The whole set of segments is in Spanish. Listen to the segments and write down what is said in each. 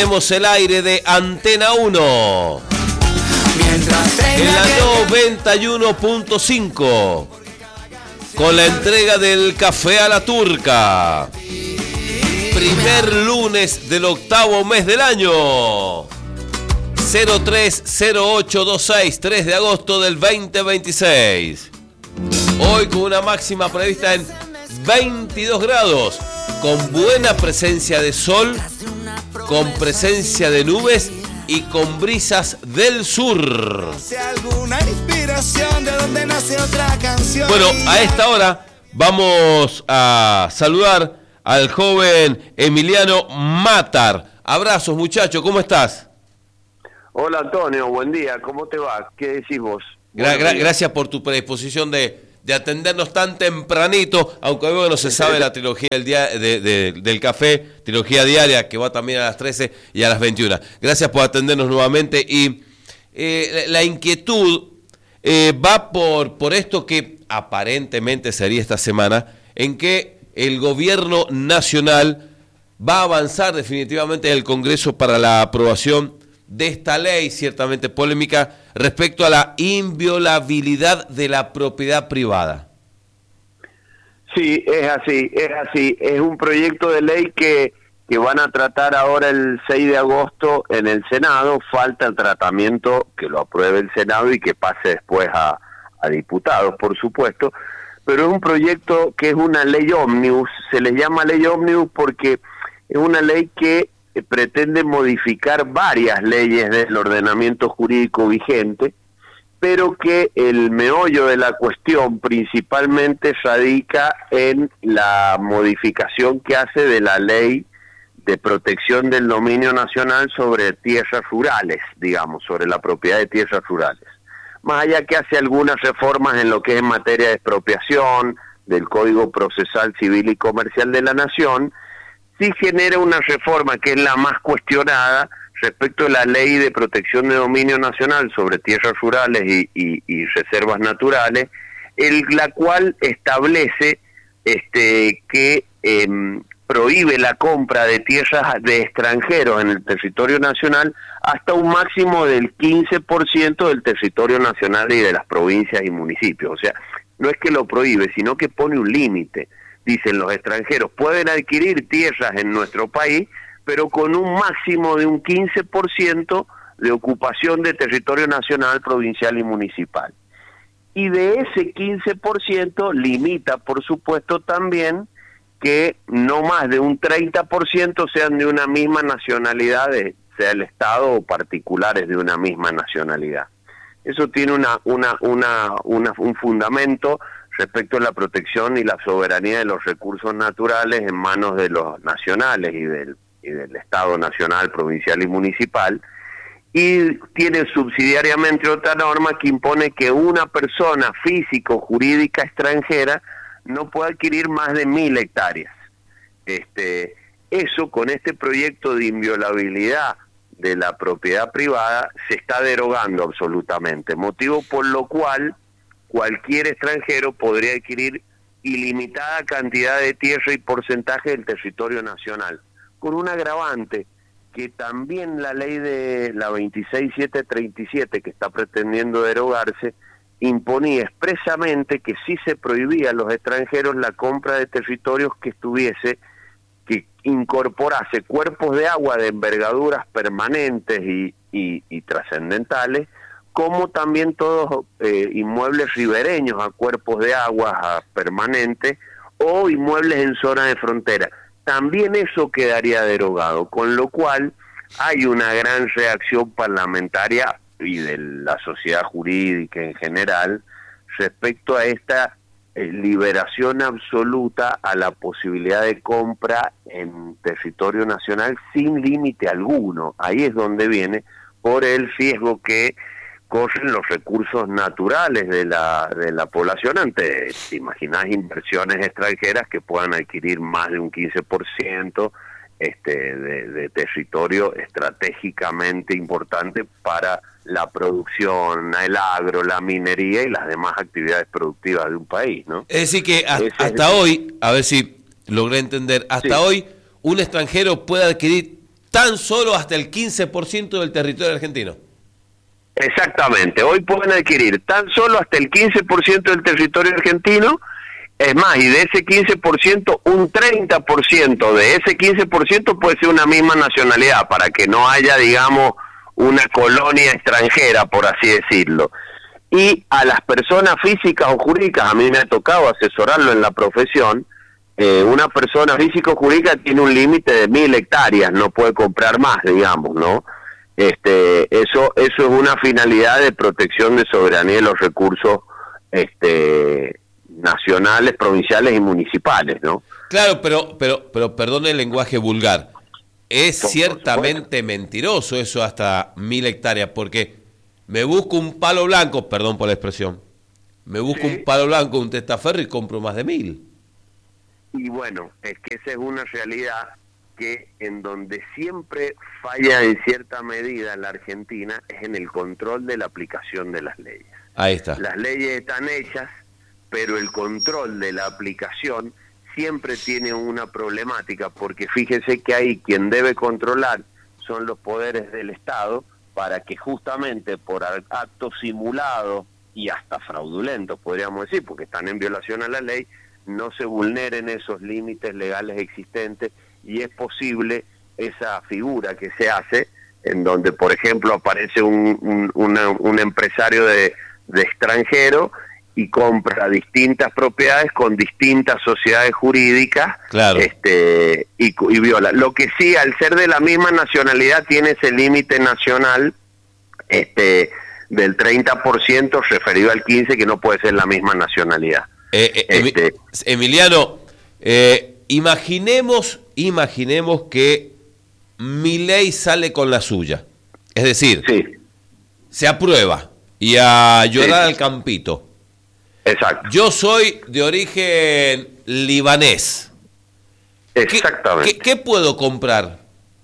tenemos el aire de Antena 1 en la 91.5 con la entrega del Café a la Turca. Primer lunes del octavo mes del año. 030826, 3 de agosto del 2026. Hoy con una máxima prevista en 22 grados, con buena presencia de sol, con presencia de nubes y con brisas del sur. Bueno, a esta hora vamos a saludar al joven Emiliano Matar. Abrazos, muchacho, ¿cómo estás? Hola Antonio, buen día, ¿cómo te va? ¿Qué decís vos? Gracias por tu predisposición de atendernos tan tempranito, aunque luego no se sabe la trilogía del día del café, trilogía diaria que va también a las 13 y a las 21. Gracias por atendernos nuevamente y la inquietud va por esto que aparentemente sería esta semana, en que el gobierno nacional va a avanzar definitivamente en el Congreso para la aprobación de esta ley ciertamente polémica respecto a la inviolabilidad de la propiedad privada. Sí, es así. Es un proyecto de ley que van a tratar ahora el 6 de agosto en el Senado. Falta el tratamiento, que lo apruebe el Senado y que pase después a diputados, por supuesto. Pero es un proyecto que es una ley ómnibus. Se les llama ley ómnibus porque es una ley que pretende modificar varias leyes del ordenamiento jurídico vigente, pero que el meollo de la cuestión principalmente radica en la modificación que hace de la ley de protección del dominio nacional sobre tierras rurales, digamos, sobre la propiedad de tierras rurales. Más allá que hace algunas reformas en lo que es en materia de expropiación, del Código Procesal Civil y Comercial de la Nación, sí genera una reforma que es la más cuestionada respecto a la Ley de Protección de Dominio Nacional sobre tierras rurales y reservas naturales, la cual establece que prohíbe la compra de tierras de extranjeros en el territorio nacional hasta un máximo del 15% del territorio nacional y de las provincias y municipios. O sea, no es que lo prohíbe, sino que pone un límite. Dicen, los extranjeros pueden adquirir tierras en nuestro país, pero con un máximo de un 15% de ocupación de territorio nacional, provincial y municipal. Y de ese 15% limita, por supuesto, también que no más de un 30% sean de una misma nacionalidad, sea el Estado o particulares de una misma nacionalidad. Eso tiene un fundamento respecto a la protección y la soberanía de los recursos naturales en manos de los nacionales y del Estado nacional, provincial y municipal, y tiene subsidiariamente otra norma que impone que una persona física o jurídica extranjera no puede adquirir más de 1.000 hectáreas. Eso con este proyecto de inviolabilidad de la propiedad privada se está derogando absolutamente, motivo por lo cual cualquier extranjero podría adquirir ilimitada cantidad de tierra y porcentaje del territorio nacional, con un agravante que también la ley de la 26737, que está pretendiendo derogarse, imponía expresamente que sí se prohibía a los extranjeros la compra de territorios que incorporase cuerpos de agua de envergaduras permanentes y trascendentales, como también todos inmuebles ribereños a cuerpos de agua permanentes o inmuebles en zona de frontera. También eso quedaría derogado, con lo cual hay una gran reacción parlamentaria y de la sociedad jurídica en general respecto a esta liberación absoluta a la posibilidad de compra en territorio nacional sin límite alguno. Ahí es donde viene por el riesgo que corren los recursos naturales de la población ante, ¿te imaginás, inversiones extranjeras que puedan adquirir más de un 15% de territorio estratégicamente importante para la producción, el agro, la minería y las demás actividades productivas de un país, ¿no? Es decir que hasta hoy, a ver si logré entender, hasta hoy un extranjero puede adquirir tan solo hasta el 15% del territorio argentino. Exactamente, hoy pueden adquirir tan solo hasta el 15% del territorio argentino. Es más, y de ese 15%, un 30% de ese 15% puede ser una misma nacionalidad, para que no haya, digamos, una colonia extranjera, por así decirlo. Y a las personas físicas o jurídicas, a mí me ha tocado asesorarlo en la profesión, una persona física o jurídica tiene un límite de 1.000 hectáreas, no puede comprar más, digamos, ¿no? Eso es una finalidad de protección de soberanía de los recursos nacionales, provinciales y municipales, ¿no? Claro, pero perdone el lenguaje vulgar. Es ciertamente mentiroso eso hasta 1.000 hectáreas, porque me busco un palo blanco, perdón por la expresión, me busco un palo blanco, un testaferro y compro más de 1.000. Y bueno, es que esa es una realidad que en donde siempre falla en cierta medida la Argentina es en el control de la aplicación de las leyes. Ahí está. Las leyes están hechas, pero el control de la aplicación siempre tiene una problemática, porque fíjese que ahí quien debe controlar son los poderes del Estado, para que justamente por actos simulados y hasta fraudulentos, podríamos decir, porque están en violación a la ley, no se vulneren esos límites legales existentes, y es posible esa figura que se hace, en donde, por ejemplo, aparece un empresario de extranjero y compra distintas propiedades con distintas sociedades jurídicas, claro, y viola. Lo que sí, al ser de la misma nacionalidad, tiene ese límite nacional del 30% referido al 15%, que no puede ser la misma nacionalidad. Emiliano, imaginemos que Milei sale con la suya, es decir, se aprueba y a llorar al campito. Exacto. Yo soy de origen libanés. Exactamente. ¿Qué puedo comprar?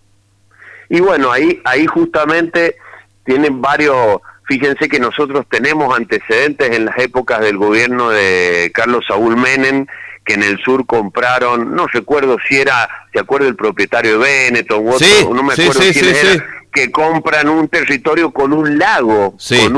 Y bueno, ahí justamente tienen varios. Fíjense que nosotros tenemos antecedentes en las épocas del gobierno de Carlos Saúl Menem, que en el sur compraron, no recuerdo si era, ¿se acuerda el propietario de Benetton u otro? No me acuerdo quién era, que compran un territorio con un lago,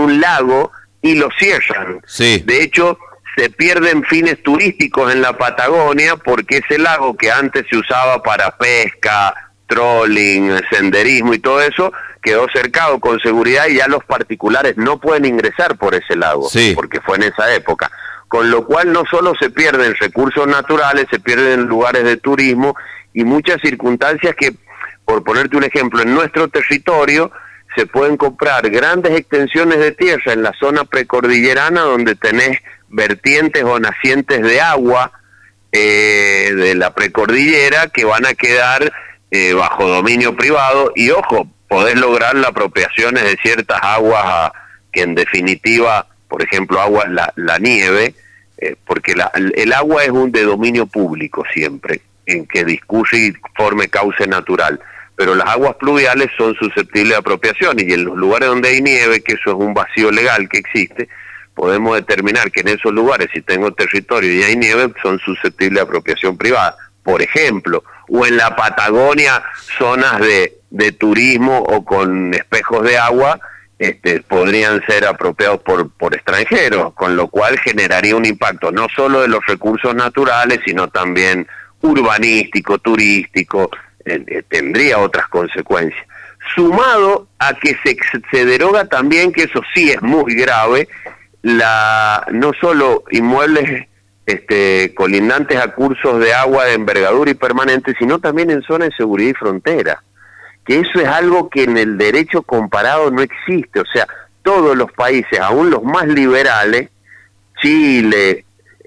y lo cierran. De hecho, se pierden fines turísticos en la Patagonia, porque ese lago que antes se usaba para pesca, trolling, senderismo y todo eso, quedó cercado con seguridad, y ya los particulares no pueden ingresar por ese lago, porque fue en esa época. Con lo cual no solo se pierden recursos naturales, se pierden lugares de turismo y muchas circunstancias que, por ponerte un ejemplo, en nuestro territorio se pueden comprar grandes extensiones de tierra en la zona precordillerana, donde tenés vertientes o nacientes de agua de la precordillera que van a quedar bajo dominio privado, y ojo, podés lograr la apropiación de ciertas aguas que en definitiva, por ejemplo, la nieve, porque el agua es de dominio público siempre, en que discurre y forme cauce natural, pero las aguas pluviales son susceptibles de apropiación, y en los lugares donde hay nieve, que eso es un vacío legal que existe, podemos determinar que en esos lugares, si tengo territorio y hay nieve, son susceptibles de apropiación privada, por ejemplo, o en la Patagonia, zonas de turismo o con espejos de agua, podrían ser apropiados por extranjeros, con lo cual generaría un impacto no solo de los recursos naturales, sino también urbanístico, turístico, tendría otras consecuencias. Sumado a que se deroga también, que eso sí es muy grave, no solo inmuebles colindantes a cursos de agua de envergadura y permanente, sino también en zonas de seguridad y frontera, que eso es algo que en el derecho comparado no existe. O sea, todos los países, aún los más liberales, Chile,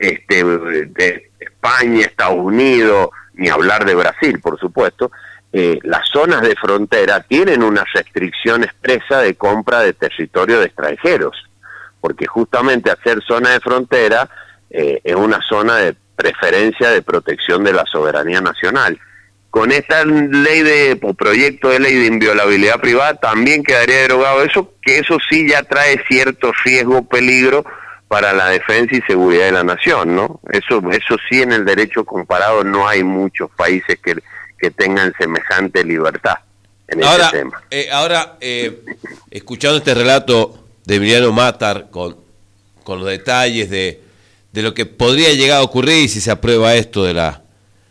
de España, Estados Unidos, ni hablar de Brasil, por supuesto, las zonas de frontera tienen una restricción expresa de compra de territorio de extranjeros, porque justamente hacer zona de frontera es una zona de preferencia de protección de la soberanía nacional. Con esta ley o proyecto de ley de inviolabilidad privada también quedaría derogado eso, que eso sí ya trae cierto riesgo, peligro para la defensa y seguridad de la nación, ¿no? Eso sí, en el derecho comparado no hay muchos países que tengan semejante libertad. en ese tema. Ahora, escuchando este relato de Emiliano Matar con los detalles de lo que podría llegar a ocurrir si se aprueba esto de la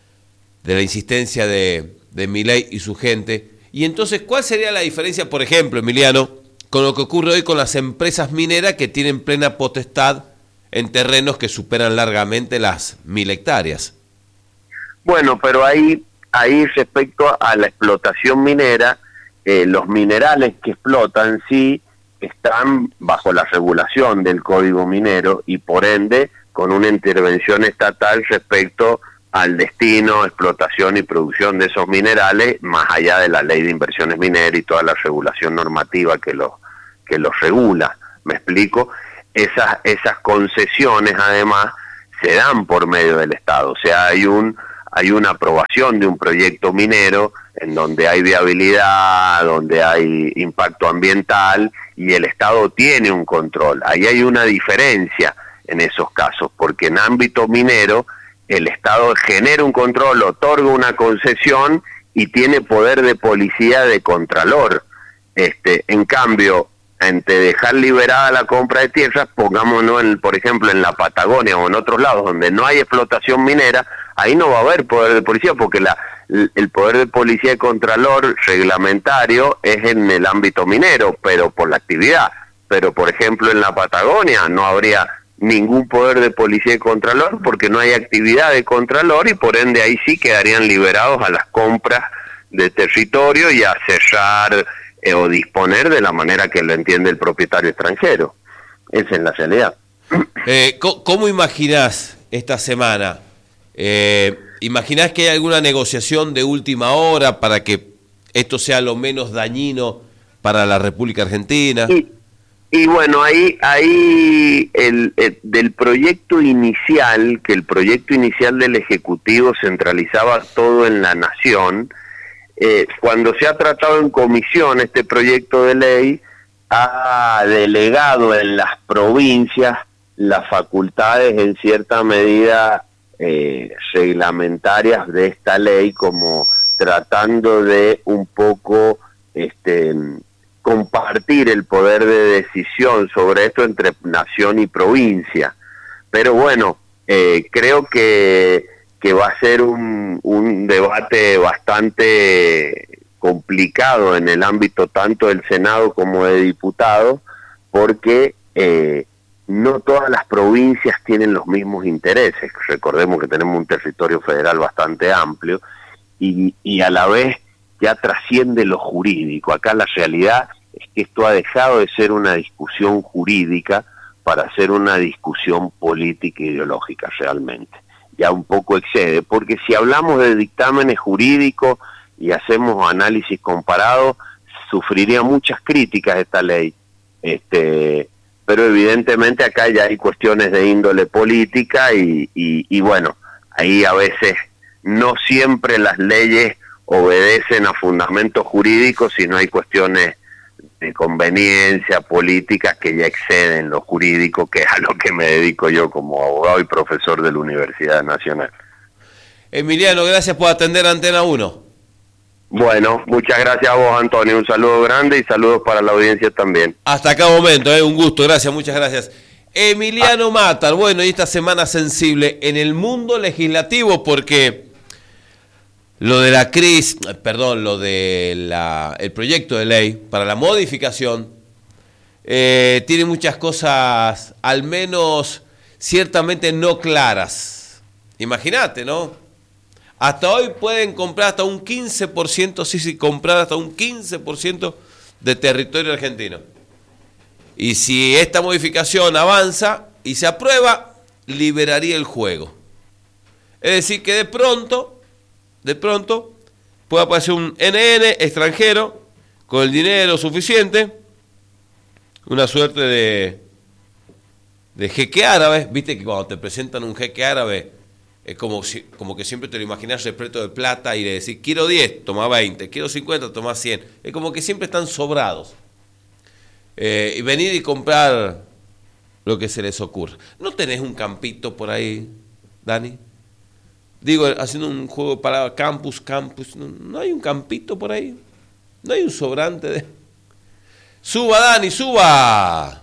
insistencia de Milei y su gente. Y entonces, ¿cuál sería la diferencia, por ejemplo, Emiliano, con lo que ocurre hoy con las empresas mineras que tienen plena potestad en terrenos que superan largamente las 1000 hectáreas? Bueno, pero ahí respecto a la explotación minera, los minerales que explotan sí están bajo la regulación del Código Minero y por ende con una intervención estatal respecto al destino, explotación y producción de esos minerales, más allá de la ley de inversiones mineras y toda la regulación normativa que los regula. ¿Me explico? Esas concesiones además se dan por medio del Estado, o sea, hay una aprobación de un proyecto minero en donde hay viabilidad, donde hay impacto ambiental y el Estado tiene un control. Ahí hay una diferencia en esos casos, porque en ámbito minero el Estado genera un control, otorga una concesión y tiene poder de policía de contralor. En cambio, ante dejar liberada la compra de tierras, pongámonos por ejemplo en la Patagonia o en otros lados donde no hay explotación minera, ahí no va a haber poder de policía porque el poder de policía de contralor reglamentario es en el ámbito minero, pero por la actividad. Pero por ejemplo en la Patagonia no habría ningún poder de policía de contralor porque no hay actividad de contralor y por ende ahí sí quedarían liberados a las compras de territorio y a cerrar o disponer de la manera que lo entiende el propietario extranjero. Esa es la realidad. ¿Cómo imaginás esta semana? ¿Imaginás que hay alguna negociación de última hora para que esto sea lo menos dañino para la República Argentina? Y bueno, ahí del proyecto inicial, que el proyecto inicial del Ejecutivo centralizaba todo en la Nación, cuando se ha tratado en comisión este proyecto de ley, ha delegado en las provincias las facultades en cierta medida reglamentarias de esta ley, como tratando de un poco compartir el poder de decisión sobre esto entre nación y provincia. Pero bueno, creo que va a ser un debate bastante complicado en el ámbito tanto del Senado como de diputados, porque no todas las provincias tienen los mismos intereses. Recordemos que tenemos un territorio federal bastante amplio y a la vez ya trasciende lo jurídico. Acá la realidad es que esto ha dejado de ser una discusión jurídica para ser una discusión política e ideológica realmente. Ya un poco excede, porque si hablamos de dictámenes jurídicos y hacemos análisis comparado, sufriría muchas críticas esta ley. Pero evidentemente acá ya hay cuestiones de índole política y bueno, ahí a veces no siempre las leyes obedecen a fundamentos jurídicos, sino hay cuestiones de conveniencia políticas que ya exceden lo jurídico, que es a lo que me dedico yo como abogado y profesor de la Universidad Nacional. Emiliano, gracias por atender Antena 1. Bueno, muchas gracias a vos, Antonio. Un saludo grande y saludos para la audiencia también. Hasta cada momento, un gusto, gracias, muchas gracias. Emiliano Matar, bueno, y esta semana sensible en el mundo legislativo porque lo de la crisis, el proyecto de ley para la modificación tiene muchas cosas, al menos ciertamente no claras. Imagínate, ¿no? Hasta hoy pueden comprar hasta un 15%, comprar hasta un 15% de territorio argentino. Y si esta modificación avanza y se aprueba, liberaría el juego. Es decir, que de pronto puede aparecer un NN extranjero con el dinero suficiente, una suerte de jeque árabe. Viste que cuando te presentan un jeque árabe es como que siempre te lo imaginas repleto de plata y le decís quiero 10, toma 20, quiero 50, toma 100. Es como que siempre están sobrados. Y venir y comprar lo que se les ocurra. ¿No tenés un campito por ahí, Dani? Digo, haciendo un juego de palabras, campus, ¿no hay un campito por ahí? No hay un sobrante de... Suba, Dani, suba.